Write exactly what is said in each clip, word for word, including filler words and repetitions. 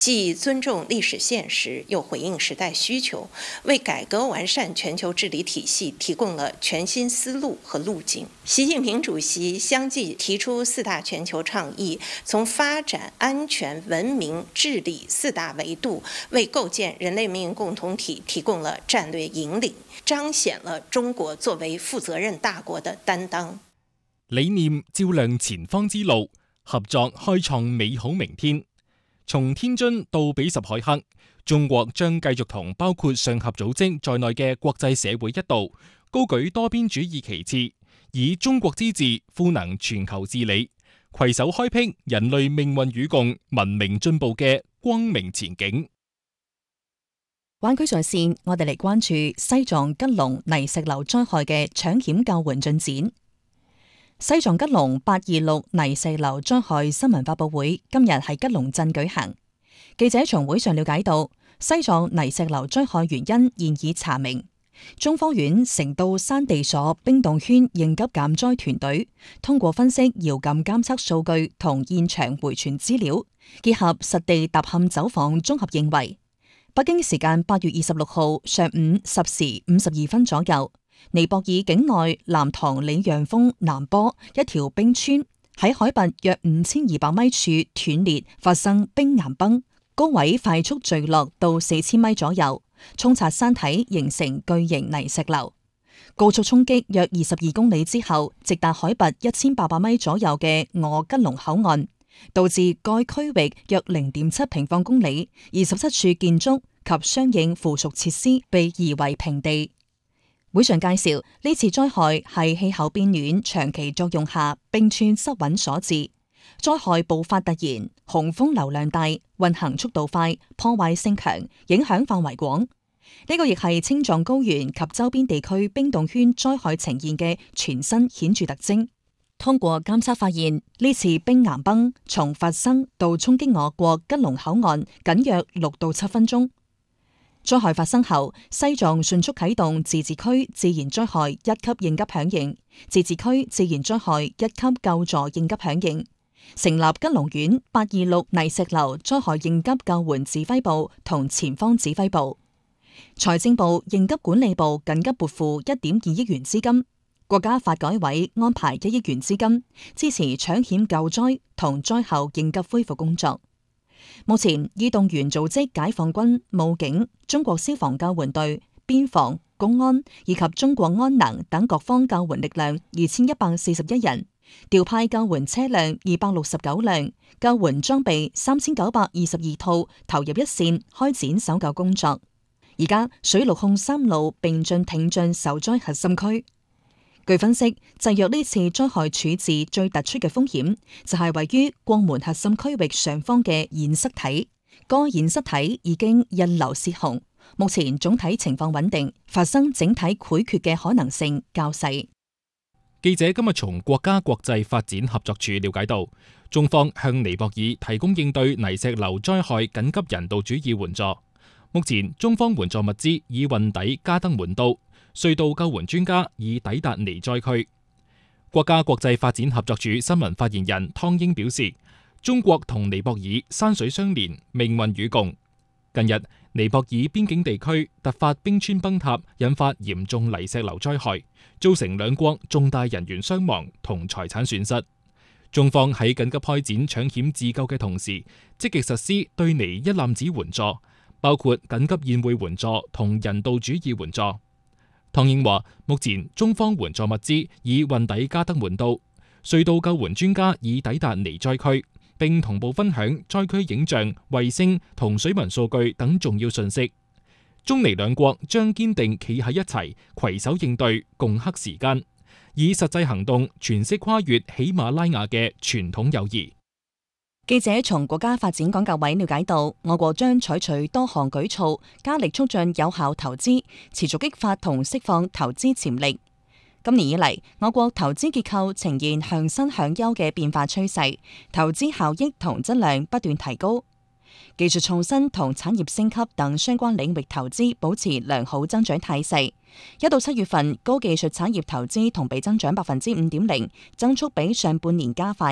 既尊重历史现实，又回应时代需求，为改革完善全球治理体系提供了全新思路和路径。习近平主席相继提出四大全球倡议，从发展、安全、文明、治理四大维度，为構建人类命运共同體提供了戰略引領，彰顯了中國作為負責任大國的擔當。 理念照亮前方之路，合作開創美好明天。從天津到比什凱克，中國將繼續同包括上合組織在內嘅國際社會一道，高舉多邊主義旗幟，以中國之志賦能全球治理，攜手開闢人類命運與共、文明進步嘅光明前景。 灣區在線，我哋嚟關注西藏吉隆泥石流災害嘅搶險救援進展。西藏吉隆八二六泥石流災害新聞發佈會今日喺吉隆鎮舉行。記者從會上了解到，西藏泥石流災害原因現已查明。中科院成都山地所冰洞圈應急減災團隊通過分析遙感監測數據同現場回傳資料，結合實地踏勘走訪，綜合認為，北京時間八月二十六號上午十時五十二分左右，尼泊爾境內南塘里讓峰南坡一條冰川喺海拔約五千二百米處斷裂，發生冰岩崩，高位快速墜落到四千米左右，沖刷山體形成巨型泥石流。高速衝擊約二十二公里之後，直達海拔一千八百米左右嘅我吉隆口岸，導致該區域約零點七平方公里二十七處建築及相應附屬設施被夷為平地。會上介紹，呢次災害係氣候變暖長期作用下冰川失穩所致。災害爆發突然，洪峰流量大，運行速度快，破壞性強，影響範圍廣。呢個亦係青藏高原及周邊地區冰洞圈災害呈現嘅全新顯著特徵。通過監測發現，呢次冰岩崩從發生到衝擊我國吉隆口岸僅約六到七分鐘。災害發生後，西藏迅速啟動自治區自然災害一級應急響應、自治區自然災害一級救助應急響應，成立吉隆縣八二六泥石流災害應急救援指揮部同前方指揮部。財政部應急管理部緊急撥付一點二億元資金，國家發改委安排一億元資金，支持搶險救災同災後應急恢復工作。目前已動員組織解放軍、武警、中國消防救援隊、邊防、公安以及中國安能等各方救援力量二千一百四十一人，調派救援車輛二百六十九輛，救援裝備三千九百二十二套，投入一線開展搜救工作。而家水陸空三路並進挺進受災核心區。據分析，制約呢次災害處置最突出嘅風險，就係位於國門核心區域上方嘅堰塞體。該堰塞體已經溢流泄洪，目前總體情況穩定，發生整體潰決嘅可能性較細。 記者今日從國家國際發展合作處了解到，中方向尼泊爾提供應對泥石流災害緊急人道主義援助。目前，中方援助物資已運抵加德滿都。隧道救援專家已抵達尼災區。國家國際發展合作署新聞發言人湯英表示，中國同尼泊爾山水相連，命運與共。近日，尼泊爾邊境地區突發冰川崩塌，引發嚴重泥石流災害，造成兩國重大人員傷亡同財產損失。中方喺緊急開展搶險自救嘅同時，積極實施對尼一攬子援助，包括緊急宴會援助同人道主義援助。湯英話：目前中方援助物資已運抵加德滿都，隧道救援專家已抵達尼災區，並同步分享災區影像、衛星同水文數據等重要信息。中尼兩國將堅定企喺一齊，攜手應對，共克時艱，以實際行動詮釋跨越喜馬拉雅嘅傳統友誼。 記者從國家發展講究委了解到，我國將採取多項舉措，加力促進有效投資，持續激發同釋放投資潛力。今年以嚟，我國投資結構呈現向新向優嘅變化趨勢，投資效益同質量不斷提高，技術創新同產業升級等相關領域投資保持良好增長態勢。一到七月份，高技術產業投資同比增長百分之五點零，增速比上半年加快。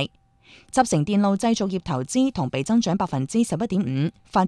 集成電路製造業投資同比增長百分之十一點五，發